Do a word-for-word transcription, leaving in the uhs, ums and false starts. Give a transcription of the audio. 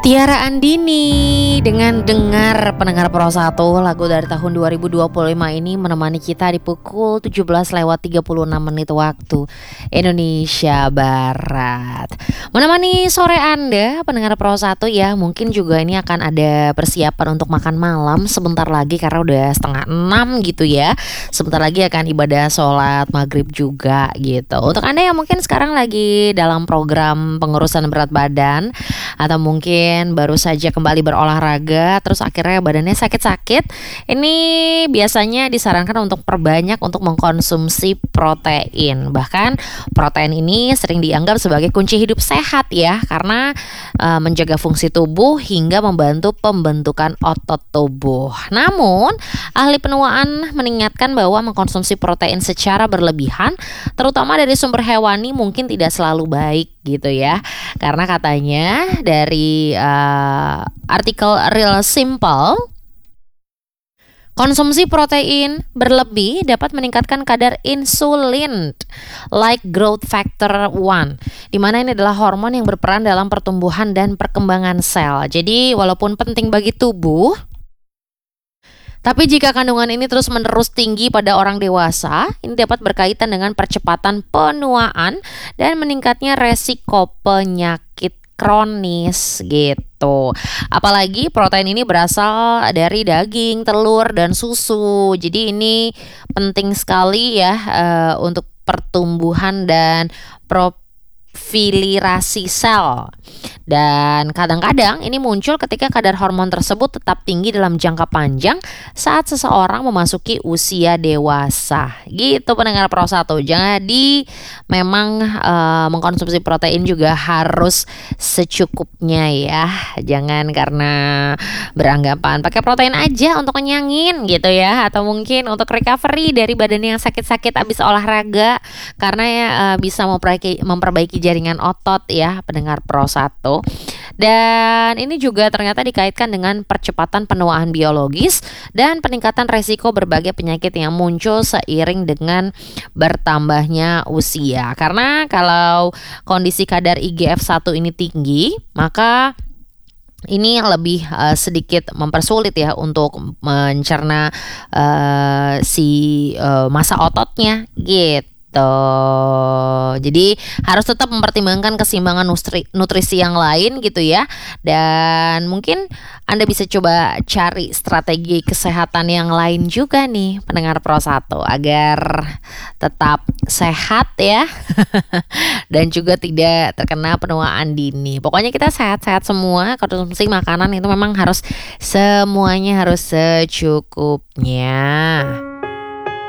Tiara Andini dengan Dengar, pendengar Pro satu, lagu dari tahun dua ribu dua puluh lima ini menemani kita di pukul tujuh belas lewat tiga puluh enam menit waktu Indonesia Barat. Menemani sore Anda pendengar Pro satu ya. Mungkin juga ini akan ada persiapan untuk makan malam sebentar lagi karena udah setengah enam gitu ya. Sebentar lagi akan ibadah sholat maghrib juga gitu. Untuk Anda yang mungkin sekarang lagi dalam program pengurusan berat badan, atau mungkin baru saja kembali berolahraga terus akhirnya badannya sakit-sakit, ini biasanya disarankan untuk perbanyak untuk mengkonsumsi protein. Bahkan protein ini sering dianggap sebagai kunci hidup sehat ya, karena uh, menjaga fungsi tubuh hingga membantu pembentukan otot tubuh. Namun ahli penuaan mengingatkan bahwa mengkonsumsi protein secara berlebihan, terutama dari sumber hewani, mungkin tidak selalu baik gitu ya. Karena katanya dari uh, artikel Real Simple, konsumsi protein berlebih dapat meningkatkan kadar insulin like growth factor one, di mana ini adalah hormon yang berperan dalam pertumbuhan dan perkembangan sel. Jadi walaupun penting bagi tubuh, tapi jika kandungan ini terus-menerus tinggi pada orang dewasa, ini dapat berkaitan dengan percepatan penuaan dan meningkatnya resiko penyakit kronis gitu. Apalagi protein ini berasal dari daging, telur, dan susu. Jadi ini penting sekali ya uh, untuk pertumbuhan dan profilirasi sel. Dan kadang-kadang ini muncul ketika kadar hormon tersebut tetap tinggi dalam jangka panjang saat seseorang memasuki usia dewasa. Gitu pendengar Pro satu. Jadi memang uh, mengkonsumsi protein juga harus secukupnya ya. Jangan karena beranggapan pakai protein aja untuk kenyangin gitu ya, atau mungkin untuk recovery dari badan yang sakit-sakit habis olahraga, karena ya uh, bisa memperbaiki, memperbaiki jaringan otot ya pendengar Pro satu. Dan ini juga ternyata dikaitkan dengan percepatan penuaan biologis dan peningkatan resiko berbagai penyakit yang muncul seiring dengan bertambahnya usia. Karena kalau kondisi kadar I G F satu ini tinggi, maka ini lebih uh, sedikit mempersulit ya untuk mencerna uh, si uh, massa ototnya gitu. Jadi harus tetap mempertimbangkan keseimbangan nutri, nutrisi yang lain gitu ya. Dan mungkin Anda bisa coba cari strategi kesehatan yang lain juga nih pendengar Pro satu, agar tetap sehat ya. Dan juga tidak terkena penuaan dini. Pokoknya kita sehat-sehat semua. Konsumsi makanan itu memang harus semuanya harus secukupnya.